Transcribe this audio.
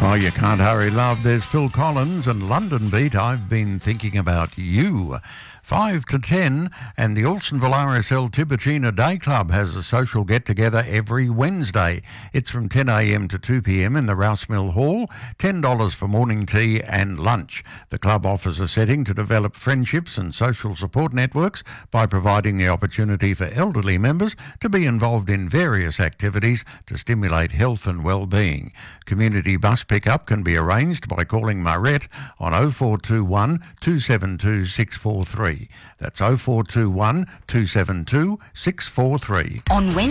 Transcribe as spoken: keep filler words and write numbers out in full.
Oh, you can't hurry, love. There's Phil Collins and London Beat. I've been thinking about you. Five to ten, and the Alstonville R S L Tiburtina Day Club has a social get-together every Wednesday. It's from ten a m to two p m in the Rouse Mill Hall, ten dollars for morning tea and lunch. The club offers a setting to develop friendships and social support networks by providing the opportunity for elderly members to be involved in various activities to stimulate health and well-being. Community bus pickup can be arranged by calling Marette on oh four two one, two seven two, six four three. That's oh four two one, two seven two, six four three. On Wednesday.